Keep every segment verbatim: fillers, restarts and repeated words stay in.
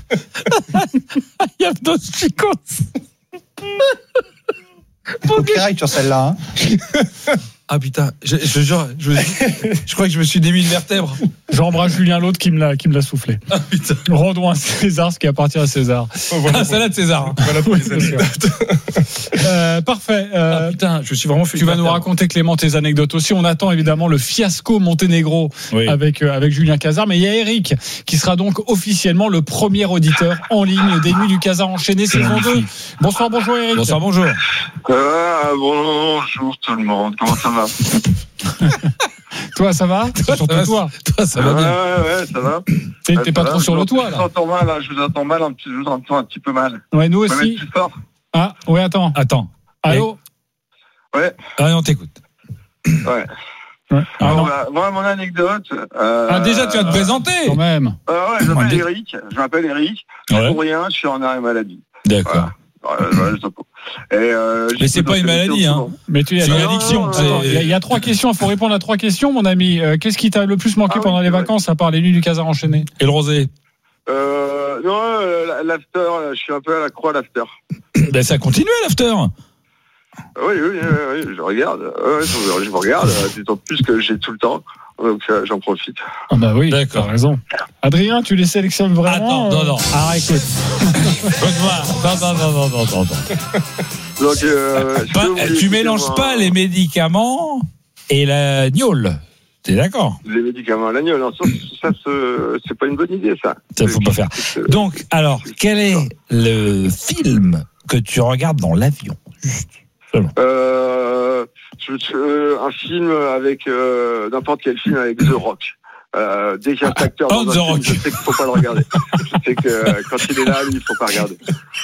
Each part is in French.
Il y a dos chicos. Faut direct sur celle-là. Hein. Ah putain, je, je, je, je, je crois que je me suis démis une vertèbre. J'embrasse Julien l'autre qui me l'a, qui me l'a soufflé. Ah putain. Rendons à César ce qui appartient à César. Oh, voilà, ah, salade César. Voilà pour les anecdotes. Euh, parfait. Euh, ah, putain, je suis vraiment fait. Tu vas nous raconter, Clément, tes anecdotes aussi. On attend évidemment le fiasco Monténégro oui. avec, euh, avec Julien Cazard. Mais il y a Eric qui sera donc officiellement le premier auditeur en ligne des Nuits du Casar enchaîné saison deux. Bonsoir, bonjour Eric. Bonsoir, bonjour. Euh, bonjour tout le monde. Comment ça va? Toi, ça va? Toi, surtout ça va, toi. Toi, ça va bien. Ouais, ouais, ça va. T'es, ouais, t'es pas va. trop sur le toit, là. Je vous entends mal, là. Je vous entends mal, un petit, je vous entends un petit peu mal. Ouais, nous aussi. aussi. Plus fort. Ah, ouais, attends. Attends. Allô? Ouais. Ah, on t'écoute. Ouais. Ouais. Ah, bon, bah, moi, mon anecdote. Euh, ah, déjà, tu vas te présenter. Quand même. Euh, ouais, je m'appelle Eric. Je m'appelle Eric. Ouais. Pour rien, je suis en arrêt maladie. D'accord. Voilà. Ouais, et euh, mais c'est pas une maladie, hein. Mais tu c'est une addiction. Il y, y a trois questions. Il faut répondre à trois questions, mon ami. Euh, qu'est-ce qui t'a le plus manqué ah, pendant oui, les vacances, vrai. à part les Nuits du Casar enchaînées? Et le rosé? euh, Non, l'after. Je suis un peu à la croix l'after. Ben ça continue l'after. Oui, oui, oui, oui, je regarde. Ouais, je, je regarde. D'autant plus que j'ai tout le temps. Donc euh, j'en profite. Ah bah oui, d'accord, t'as raison. Adrien, tu les sélectionnes vraiment? Attends, non, non. Ah, écoute. non, non, non, non, non, non, non. Donc, euh, bah, tu mélanges pas les médicaments et la gnôle. T'es d'accord? Les médicaments, la gnôle, non, ça, ça c'est pas une bonne idée, ça. Ça faut pas faire. Donc, alors, quel est le film que tu regardes dans l'avion? Juste. Euh, je, euh, un film avec euh, n'importe quel film avec The Rock. Euh, dès qu'il y a un acteur dans un film, Rock. Je sais qu'il faut pas le regarder. Je sais que euh, quand il est là, lui, il faut pas regarder.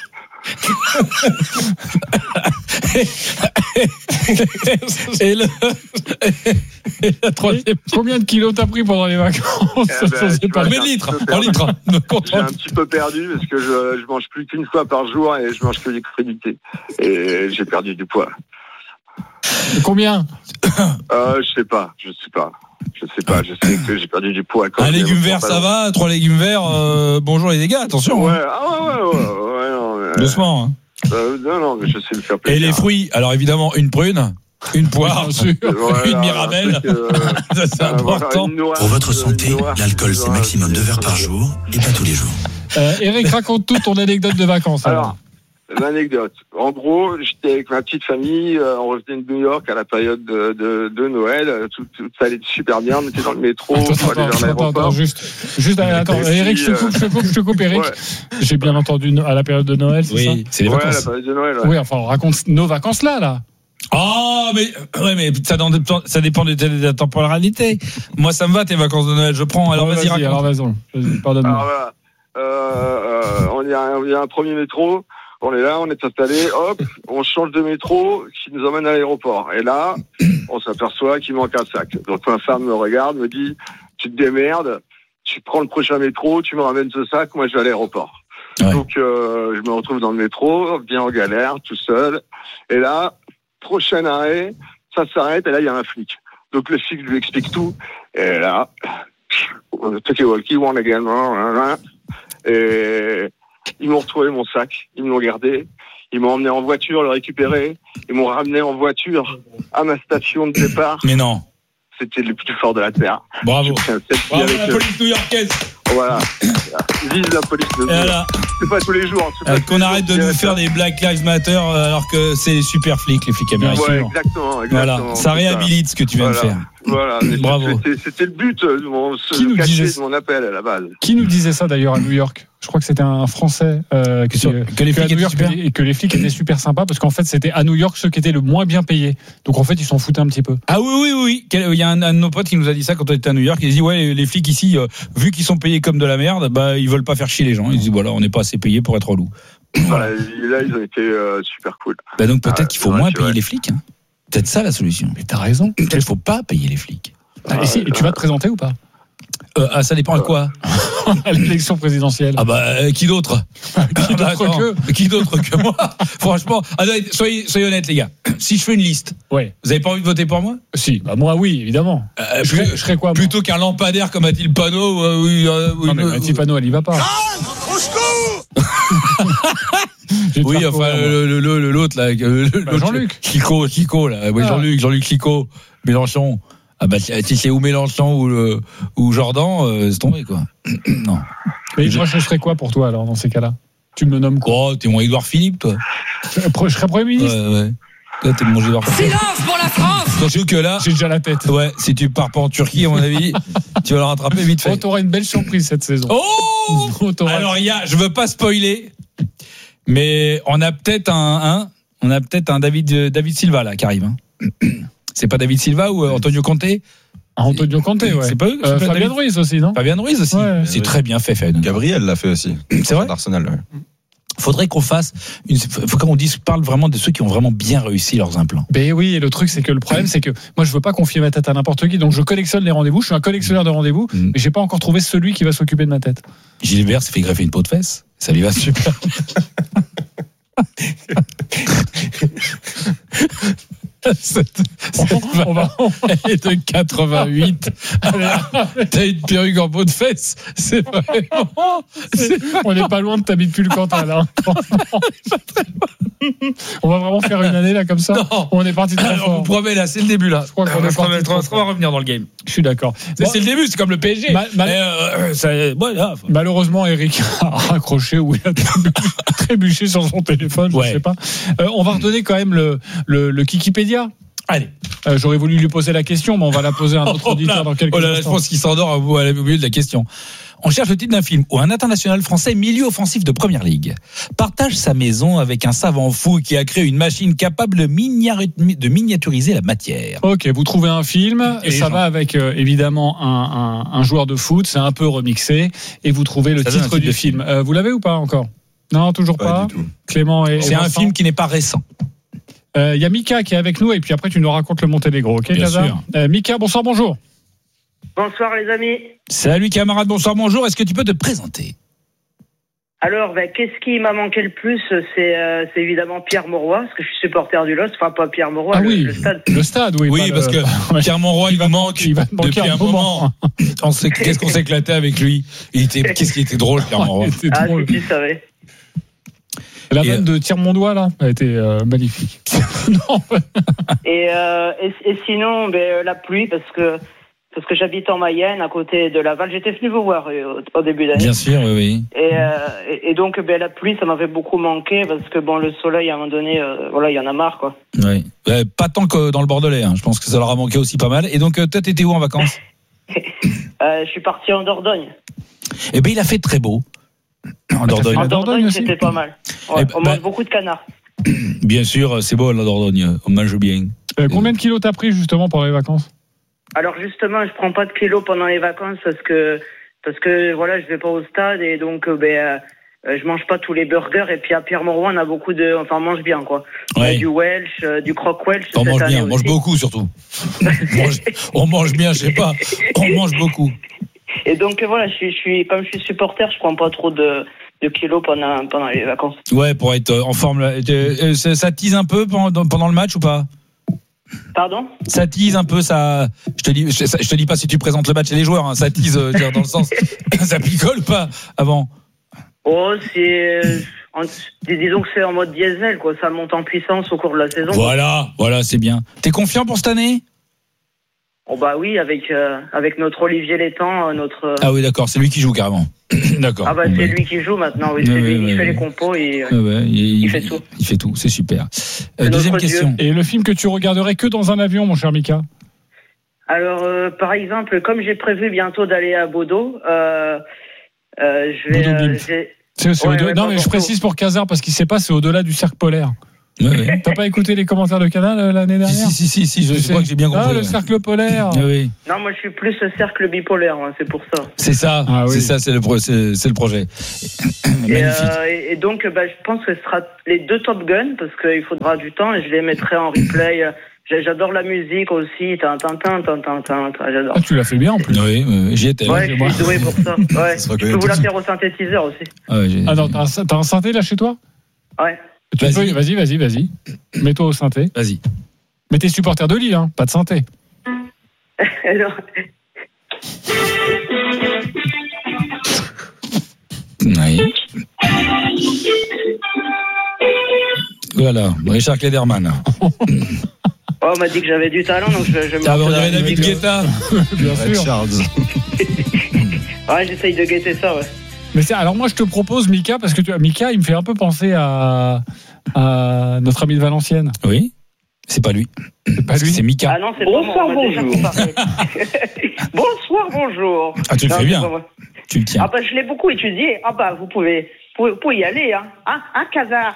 et, le... et la troisième. Combien de kilos t'as pris pendant les vacances? Eh ben, c'est pas en litres, en litres. J'ai un petit peu perdu parce que je, je mange plus qu'une fois par jour et je mange que des crudités. Et j'ai perdu du poids. Combien? euh, Je sais pas, je sais pas. Je sais pas, je sais que j'ai perdu du poids. Quand un légume vert, ça va. Trois légumes verts, euh, bonjour les dégâts, attention. Ouais, hein. ah ouais, ouais, ouais, ouais non, mais... Doucement. Hein. Euh, non, non, mais je sais le faire plaisir. Et les fruits, alors évidemment, une prune, une poire, voilà, une mirabelle. Truc, euh, ça, c'est euh, important. Voilà, noix, Pour votre santé, noix, l'alcool, c'est maximum deux verres par jour et pas tous les jours. Euh, Eric, raconte toute ton anecdote de vacances. Alors. alors. L'anecdote. En gros, j'étais avec ma petite famille, euh, on revenait de New York à la période de, de, de Noël. Tout, tout ça allait super bien. On était dans le métro, attends, pour aller vers l'aéroport. Attends, juste, juste, attends, Eric, je te coupe, je te coupe, je te coupe, Eric. Ouais. J'ai bien entendu à la période de Noël, c'est oui, ça? Oui, c'est les ouais, vacances. Ouais, la période de Noël. Ouais. Oui, enfin, on raconte nos vacances là, là. Oh, mais, ouais, mais ça, ça dépend de ta temporalité. Moi, ça me va, tes vacances de Noël, je prends. Alors, ouais, vas-y, vas-y, alors, vas-y, vas-y, pardonne-moi. Alors, voilà. Euh, euh, on y a, on y a un premier métro. On est là, on est installé, hop, on change de métro qui nous emmène à l'aéroport. Et là, on s'aperçoit qu'il manque un sac. Donc ma femme me regarde, me dit, tu te démerdes, tu prends le prochain métro, tu me ramènes ce sac, moi je vais à l'aéroport. Ouais. Donc euh, je me retrouve dans le métro, bien en galère, tout seul. Et là, prochain arrêt, ça s'arrête et là il y a un flic. Donc le flic lui explique tout. Et là, take a walkie, one again, et ils m'ont retrouvé mon sac, ils me l'ont gardé, ils m'ont emmené en voiture, le récupérer, ils m'ont ramené en voiture à ma station de départ. Mais non. C'était le plus fort de la Terre. Bravo. Bravo avec la le... police new-yorkaise. Voilà. Vive la police de voilà. C'est pas tous les jours. Euh, qu'on tous arrête de nous faire des Black Lives Matter alors que c'est les super flics, les flics américains. Ouais, exactement, exactement. Voilà. Ça réhabilite ce que tu viens voilà. de faire. Voilà. Bravo. C'était, c'était le but de mon, ce cachet de mon appel à la base. Qui nous disait ça d'ailleurs à New York? Je crois que c'était un Français euh, qui, Sur, que les flics New York super... et que les flics étaient super sympas parce qu'en fait c'était à New York ceux qui étaient le moins bien payés. Donc en fait ils s'en foutaient un petit peu. Ah oui oui oui. Il y a un, un de nos potes qui nous a dit ça quand on était à New York. Il a dit ouais les flics ici euh, vu qu'ils sont payés comme de la merde, bah ils veulent pas faire chier les gens. Ils disent voilà on n'est pas assez payés pour être relou. Voilà. Là ils ont été euh, super cool. Bah donc peut-être ah, qu'il faut vrai, moins payer vrai. les flics. Hein. Peut-être ça la solution. Mais t'as raison. Peut-être qu'il faut pas payer les flics. Ah, et, si, et tu vas te présenter ou pas? Euh, ah, ça dépend de quoi? À l'élection présidentielle. Ah bah euh, qui d'autre? Qui d'autre Attends, que Qui d'autre que moi? Franchement, alors, soyez, soyez honnêtes les gars. Si je fais une liste, ouais. Vous avez pas envie de voter pour moi? Si, bah moi oui, évidemment. Euh, je, plus, serais, je serais quoi? Plutôt moi qu'un lampadaire comme Mathilde Panot. Euh, oui, euh, oui, non mais Mathilde Panot, elle y va pas. Au secours! Oui, enfin, le, le, le, l'autre, là. Le, bah, Jean-Luc. Chico, Chico, là. Oui, ah. Jean-Luc, Jean-Luc Chico. Mélenchon. Ah, bah, si c'est ou Mélenchon ou, le, ou Jordan, euh, c'est tombé, quoi. Non. Mais je... moi, je serais quoi pour toi, alors, dans ces cas-là? Tu me nommes quoi? Oh, t'es mon Édouard Philippe, toi. Je serais Premier ministre? Ouais, ouais. Là, t'es mon Édouard Philippe. Silence pour la France! Surtout que là. J'ai déjà la tête. Ouais, si tu pars pas en Turquie, à mon avis, tu vas le rattraper vite fait. Oh, t'auras une belle surprise cette saison. Oh! oh Alors, il y a, je veux pas spoiler, mais on a peut-être un, un on a peut-être un David, David Silva, là, qui arrive, hein. C'est pas David Silva ou Antonio Conte? Antonio Conte, ouais. C'est pas eux. Euh, Fabien Ruiz aussi, non? Fabien Ruiz aussi. Ouais, c'est ouais. Très bien fait, Fabien. Gabriel l'a fait aussi. C'est vrai. D'Arsenal, ouais. Faudrait qu'on fasse une, faut qu'on dise, parle vraiment de ceux qui ont vraiment bien réussi leurs implants. Ben oui, et le truc, c'est que le problème, c'est que moi, je veux pas confier ma tête à n'importe qui, donc je collectionne les rendez-vous. Je suis un collectionneur de rendez-vous, mmh. mais j'ai pas encore trouvé celui qui va s'occuper de ma tête. Gilbert s'est fait greffer une peau de fesse. Ça lui va super. Cette, cette on va, elle est de quatre-vingt-huit. T'as une perruque en peau de fesse. C'est vraiment. C'est, on n'est pas loin de t'habiter plus le Cantal. Hein. On va vraiment faire une année là comme ça. Non. On est parti très Alors, fort. On vous promet là, c'est le début là. Je crois qu'on est parti trop on va revenir dans le game. Je suis d'accord. C'est, bon, c'est le début, c'est comme le P S G. Ma, ma, euh, ça, voilà. Malheureusement, Eric a raccroché ou il a trébuché sur son téléphone. Ouais. Je sais pas. Euh, on va redonner quand même le le, le Kikipédia. Allez. Euh, j'aurais voulu lui poser la question, mais on va la poser à un autre auditeur oh là, dans quelques oh là, instants. Je pense qu'il s'endort au milieu de la question. On cherche le titre d'un film où un international français, milieu offensif de Première Ligue, partage sa maison avec un savant fou qui a créé une machine capable de miniaturiser la matière. Ok, vous trouvez un film, et ça gens. va avec euh, évidemment un, un, un joueur de foot, c'est un peu remixé, et vous trouvez le ça titre du film. Euh, vous l'avez ou pas encore? Non, toujours pas. Pas du tout. Clément et c'est et un film qui n'est pas récent. Il euh, y a Mika qui est avec nous, et puis après tu nous racontes le Monténégro, ok? Bien sûr. Euh, Mika, bonsoir, bonjour. Bonsoir les amis. Salut camarade, bonsoir, bonjour. Est-ce que tu peux te présenter? Alors, ben, qu'est-ce qui m'a manqué le plus? C'est, euh, c'est évidemment Pierre Mauroy, parce que je suis supporter du L O S. Enfin, pas Pierre Mauroy, ah le, oui, le stade. Le stade, oui. Oui, parce le... que Pierre Mauroy, il nous manque il va depuis un moment. moment. On sait, qu'est-ce qu'on s'est éclaté avec lui? Il était, qu'est-ce qui était drôle, Pierre Mauroy? Ah, drôle. si tu savais. La vanne de Tire mon doigt, là, a été euh, magnifique. non. Et, euh, et, et sinon, ben, la pluie, parce que parce que j'habite en Mayenne, à côté de Laval. J'étais venu vous voir euh, au, au début d'année. Bien sûr, oui, oui. Et, euh, et, et donc, ben, la pluie, ça m'avait beaucoup manqué, parce que bon, le soleil, à un moment donné, euh, voilà, il y en a marre, quoi. Oui. Euh, pas tant que dans le Bordelais. Hein. Je pense que ça leur a manqué aussi pas mal. Et donc, euh, toi, t'étais où en vacances? euh, Je suis parti en Dordogne. Eh ben, il a fait très beau. En Dordogne. En Dordogne, c'était pas mal. Ouais, eh, on bah, mange beaucoup de canards. Bien sûr, c'est beau la Dordogne. On mange bien. Euh, combien de kilos t'as pris justement pour les vacances? Alors justement, je prends pas de kilos pendant les vacances parce que parce que voilà, je vais pas au stade et donc euh, ben euh, je mange pas tous les burgers et puis à Pierre Mauroy, on a beaucoup de, enfin on mange bien quoi. Ouais. On a du Welsh, euh, du croque Welsh. On mange bien, on mange beaucoup surtout. on, mange, on mange bien, je sais pas. On mange beaucoup. Et donc voilà, je suis, je suis, comme je suis supporter, je prends pas trop de, de kilos pendant, pendant les vacances. Ouais, pour être en forme. Ça, ça tease un peu pendant, pendant le match ou pas? Pardon? Ça tease un peu, ça. Je te dis, je, je te dis pas si tu présentes le match et les joueurs. Hein, ça tease, euh, dire, dans le sens, ça picole ou pas avant? Oh, c'est, en, disons que c'est en mode diesel, quoi. Ça monte en puissance au cours de la saison. Voilà, quoi. Voilà, c'est bien. T'es confiant pour cette année? Oh bah oui, avec euh, avec notre Olivier Létang, notre. Euh... Ah oui, d'accord, c'est lui qui joue carrément. D'accord. Ah bah c'est lui qui joue maintenant. Oui, c'est ouais, lui qui ouais, fait ouais. les compos et ouais, ouais, il, il fait tout. Il fait tout, c'est super. Euh, deuxième question. Dieu. Et le film que tu regarderais que dans un avion, mon cher Mika? Alors, euh, par exemple, comme j'ai prévu bientôt d'aller à Bodo, euh, euh, je vais. Euh, j'ai... C'est, c'est ouais, ouais, non, mais je précise pour Casar parce qu'il sait pas, c'est au-delà du cercle polaire. Ouais, ouais. T'as pas écouté les commentaires de Canal l'année dernière? Si, si, si, si, je, je crois que j'ai bien compris. Ah, le cercle polaire. Ouais, oui. Non, moi je suis plus le cercle bipolaire, hein, c'est pour ça. C'est ça, ah, oui. c'est ça, c'est le, pro, c'est, c'est le projet. Et, euh, et, et donc, bah, je pense que ce sera les deux Top Gun parce qu'il faudra du temps et je les mettrai en replay. J'adore la musique aussi, tintin, tintin, tintin, j'adore. Ah, tu l'as fait bien en plus. Oui, euh, j'y étais. Ouais, je suis doué pour ça. Ouais. Je peux vous la faire au synthétiseur aussi. Ah, ouais, ah non, t'as un, t'as un synthé là chez toi? Ouais. Tu vas-y. Peux, vas-y, vas-y, vas-y. Mets-toi au synthé. Vas-y. Mais t'es supporter de Lille, hein, pas de synthé. Alors... Oui. Voilà, Richard Klederman. Oh, on m'a dit que j'avais du talent, donc je, je me. T'as abordé David Guetta. Bien sûr. Charles. Ouais, j'essaye de guetter ça, ouais. Mais c'est, alors moi je te propose Mika, parce que tu, Mika il me fait un peu penser à, à notre ami de Valenciennes. Oui, c'est pas lui. C'est pas lui. C'est Mika. Ah non, c'est Bonsoir, pas moi, on m'a bonjour. déjà comparé. Bonsoir, bonjour. Ah, tu le Non, fais c'est bien. pas moi. Tu le tiens. Ah bah je l'ai beaucoup étudié. Ah bah vous pouvez, vous pouvez y aller, hein. Hein, hein Kazar.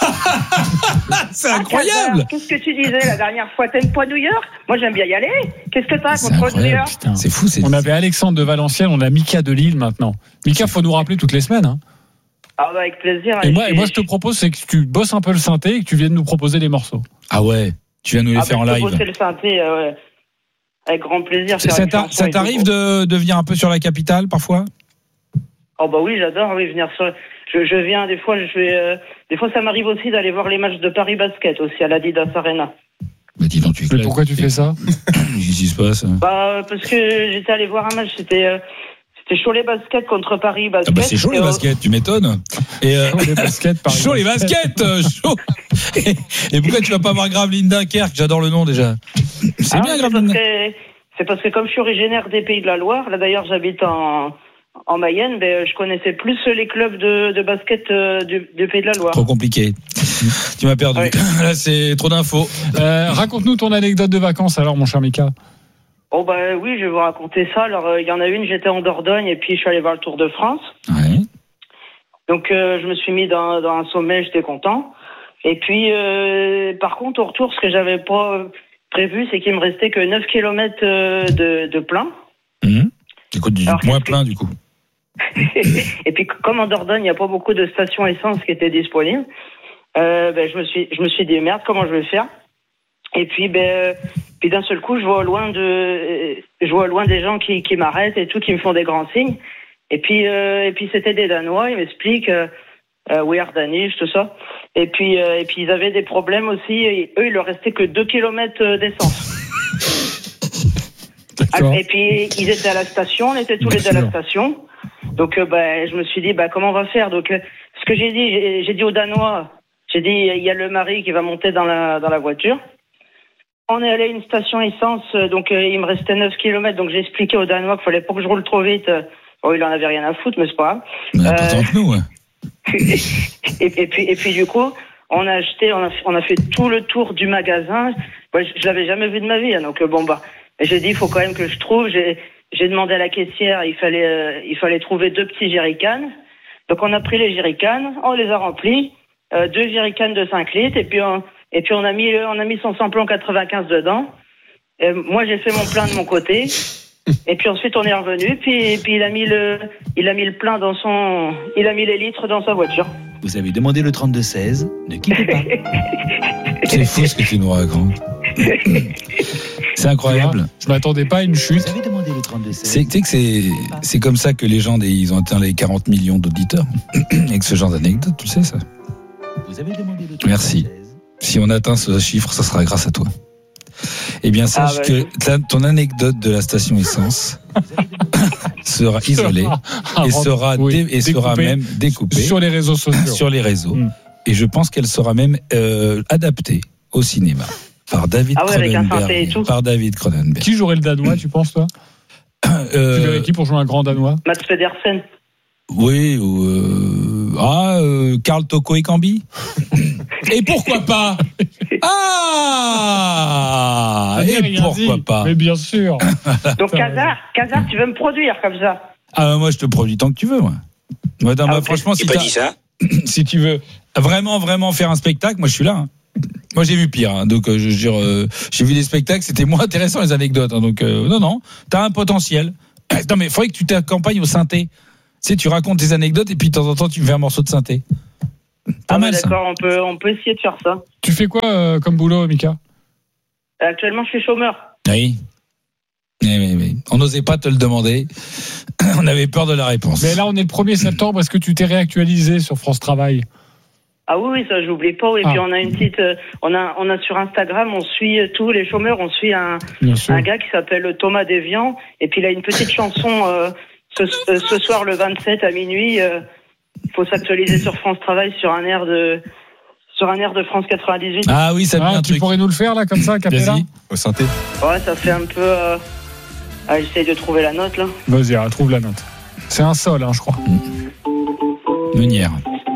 C'est Ah, incroyable. Kazar, qu'est-ce que tu disais la dernière fois? T'aimes pas New York? Moi j'aime bien y aller. Qu'est-ce que t'as C'est contre New incroyable, York? putain. C'est fou. C'est... On avait Alexandre de Valenciennes, on a Mika de Lille maintenant. Mika, faut nous rappeler toutes les semaines. Hein. Ah bah avec plaisir. Et moi, et moi je te propose, c'est que tu bosses un peu le synthé et que tu viennes nous proposer des morceaux. Ah ouais, tu viens nous les ah, faire bah, en je peux live. bosser le synthé, euh, ouais. Avec grand plaisir. Ça, ça, t'a- ça t'arrive de, de venir un peu sur la capitale parfois? Oh bah oui, j'adore, oui, venir sur. Je, je viens des fois, je vais. Euh... Des fois, ça m'arrive aussi d'aller voir les matchs de Paris Basket aussi à l'Adidas Arena. Bah dis donc, tu Mais pourquoi tu fais ça? Qu'est-ce qui se passe? Bah parce que j'étais allé voir un match, c'était. Euh... C'était Cholet Basket contre Paris Basket. Ah bah c'est chaud les Et, euh, baskets, tu m'étonnes. Et euh, Chaud les baskets, Paris chaud les baskets, euh, chaud. Et, et pourquoi tu vas pas voir Gravelines Dunkerque? J'adore le nom déjà. C'est ah, bien c'est Gravelines. parce que- C'est parce que comme je suis originaire des Pays de la Loire, là d'ailleurs j'habite en, en Mayenne, ben, je connaissais plus les clubs de, de basket euh, du, du Pays de la Loire. Trop compliqué. Tu m'as perdu. Ouais. Là c'est trop d'infos. Euh, raconte-nous ton anecdote de vacances alors, mon cher Mika. Oh bah oui, je vais vous raconter ça. Alors il euh, y en a une, j'étais en Dordogne et puis je suis allé voir le Tour de France. Ouais. Donc euh, je me suis mis dans, dans un sommet, j'étais content. Et puis euh, par contre au retour, ce que j'avais pas prévu, c'est qu'il me restait que neuf kilomètres euh, de, de plein. Mmh. Écoute, du Alors, moins qu'est-ce que- plein du coup. Et puis comme en Dordogne, il n'y a pas beaucoup de stations essence qui étaient disponibles, euh, ben, je me suis je me suis dit merde, comment je vais faire? Et puis ben euh, puis d'un seul coup, je vois au loin de euh, je vois au loin des gens qui qui m'arrêtent et tout, qui me font des grands signes. Et puis euh, et puis c'était des Danois, ils m'expliquent euh, euh, we are Danish, tout ça. Et puis euh, et puis ils avaient des problèmes aussi, et eux il leur restait que deux kilomètres d'essence. D'accord. Et puis ils étaient à la station, on était tous Bien les deux à la sûr. station. Donc euh, bah, je me suis dit bah comment on va faire. Donc euh, ce que j'ai dit, j'ai, j'ai dit aux Danois, j'ai dit il y a le mari qui va monter dans la dans la voiture. On est allé à une station essence, euh, donc euh, il me restait neuf kilomètres, donc j'ai expliqué aux Danois qu'il fallait pas que je roule trop vite. Bon, il en avait rien à foutre, mais c'est pas grave. Mais Euh, pas tant que nous. Ouais. et, et puis et puis du coup, on a acheté, on a on a fait tout le tour du magasin. Ouais, je, je l'avais jamais vu de ma vie, hein, donc euh, bon bah. J'ai dit, il faut quand même que je trouve. J'ai, j'ai demandé à la caissière, il fallait, euh, il fallait trouver deux petits jerrycans. Donc on a pris les jerrycans, on les a remplis, euh, deux jerrycans de cinq litres, et puis on, et puis on a mis, on a mis son samplon quatre-vingt-quinze dedans. Et moi j'ai fait mon plein de mon côté, et puis ensuite on est revenu, puis, puis il a mis le, il a mis le plein dans son, il a mis les litres dans sa voiture. Vous avez demandé le trente-deux seize, ne quittez pas. C'est fou ce que tu nous racontes. C'est incroyable. Je m'attendais pas à une chute. C'est, tu sais que c'est, c'est comme ça que les gens, des, ils ont atteint les quarante millions d'auditeurs. Avec ce genre d'anecdote, tu sais ça. Merci. Si on atteint ce chiffre, ça sera grâce à toi. Eh bien, sache Ah bah, que ta- ton anecdote de la station essence sera isolée Ah, et sera, oui, dé- et sera découpé même découpée sur les réseaux sociaux. sur les réseaux. Mm. Et je pense qu'elle sera même euh, adaptée au cinéma par David Ah ouais, avec un synthé et Cronenberg. tout. Par David Cronenberg. Qui jouerait le Danois, tu penses, toi? Euh, Tu verrais qui pour jouer un grand Danois? Mats Pedersen. Oui, ou euh, ah, euh, Karl Toko et Cambi. Et pourquoi pas? Ah, J'ai et rien pourquoi dit, pas? Mais bien sûr. Donc Kazar, Kazar, tu veux me produire comme ça? Ah, moi, je te produis tant que tu veux. Moi, moi non, Ah, moi, ok. franchement, si, J'ai pas t'as- dit ça. si tu veux vraiment, vraiment faire un spectacle, moi, je suis là. hein. Moi, j'ai vu pire. hein. Donc, euh, je veux dire, euh, j'ai vu des spectacles, c'était moins intéressant les anecdotes. hein. Donc, euh, non, non, t'as un potentiel. Non, mais il faudrait que tu t'accompagnes au synthé. Tu sais, tu racontes tes anecdotes et puis de temps en temps, tu me fais un morceau de synthé. Pas Ah bah mal, ça. d'accord, on peut, on peut essayer de faire ça. Tu fais quoi euh, comme boulot, Mika? Actuellement, je suis chômeur. Oui. Oui, oui, oui. On n'osait pas te le demander. On avait peur de la réponse. Mais là, on est le premier septembre. Est-ce que tu t'es réactualisé sur France Travail? Ah oui, oui, ça j'oublie pas. Et Ah. puis on a une petite, euh, on a, on a sur Instagram, on suit euh, tous les chômeurs, on suit un, Bien sûr. un gars qui s'appelle Thomas Devian, et puis il a une petite chanson euh, ce, euh, ce soir le vingt-sept à minuit. Il euh, faut s'actualiser sur France Travail sur un air de, sur un air de France quatre-vingt-dix-huit. Ah oui, ça me Ah, vient un tu truc. pourrais nous le faire là comme ça, Capella. Vas-y. Au synthé. Ouais, ça fait un peu. Euh... Ah, j'essaye de trouver la note là. Vas-y, ah, trouve la note. C'est un sol, hein, je crois. Meunière.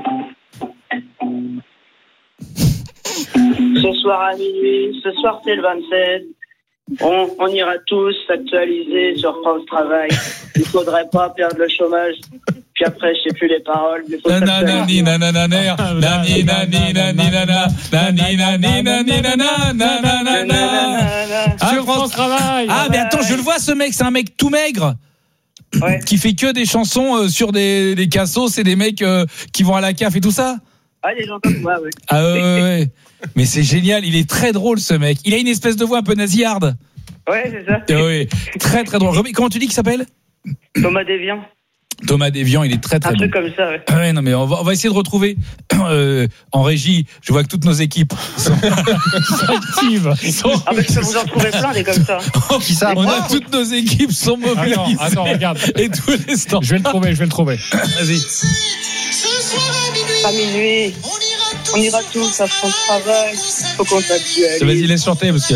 Ce soir à minuit, ce soir c'est le vingt-sept. On, on ira tous s'actualiser sur France Travail. Il faudrait pas perdre le chômage. Puis après, je sais plus les paroles. Mais faut Nanani nanananer, nani nani nani nana, nani nani nani nana, nanana. Ah, Sur France Travail. Ah, mais attends, je le vois ce mec, c'est un mec tout maigre. Ouais. Qui fait que des chansons euh, sur des, des cassos, c'est des mecs euh, qui vont à la caf et tout ça. Ah, les gens comme moi, oui. Ah ouais, ouais, ouais. Mais c'est génial, il est très drôle ce mec. Il a une espèce de voix un peu nasillarde. Ouais, c'est ça. Ah ouais, très très drôle. Comment tu dis qu'il s'appelle ? Thomas Devian. Thomas Devian, il est très très Un bon. truc comme ça, ouais. Ouais, non mais on va, on va essayer de retrouver euh, en régie. Je vois que toutes nos équipes sont actives. Sont... Ah, mais je peux vous en trouver plein des comme ça. Qui ça, on moi a toutes nos équipes sont mobilisées. Attends, attends, regarde. Et tous les stands. Je vais le trouver, je vais le trouver. Vas-y. À minuit, on ira tous à France Travail. Faut qu'on s'actualise. Vas-y, laisse chanter parce que.